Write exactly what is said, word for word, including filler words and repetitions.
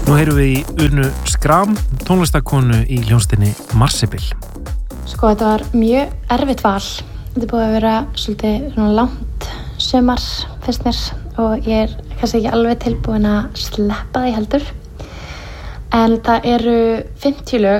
Nú heyrum við í Unu Skram, tónlistarkonu í hljómsveitinni Marsibil. Sko, þetta var mjög erfitt val. Þetta er búið að vera svolítið svona langt sumar, finnst mér, og ég er kannski ekki alveg tilbúin að sleppa því heldur. En það eru fimmtíu lög